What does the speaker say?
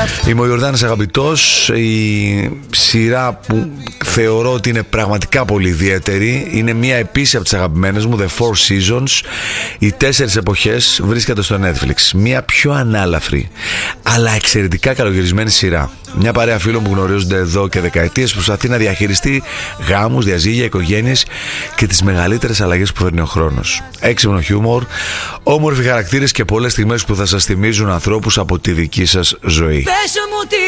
Είμαι ο Ιορδάνης Αγαπητός. Η σειρά που θεωρώ ότι είναι πραγματικά πολύ ιδιαίτερη είναι μια επίσης από τις αγαπημένες μου, The Four Seasons. Οι 4 εποχές βρίσκεται στο Netflix. Μια πιο ανάλαφρη αλλά εξαιρετικά καλογυρισμένη σειρά. Μια παρέα φίλων που γνωρίζονται εδώ και δεκαετίες προσπαθεί να διαχειριστεί γάμους, διαζύγια, οικογένειες και τις μεγαλύτερες αλλαγές που φέρνει ο χρόνος. Έξυπνο χιούμορ, όμορφοι χαρακτήρες και πολλές στιγμές που θα σας θυμίζουν ανθρώπους από τη δική σας ζωή.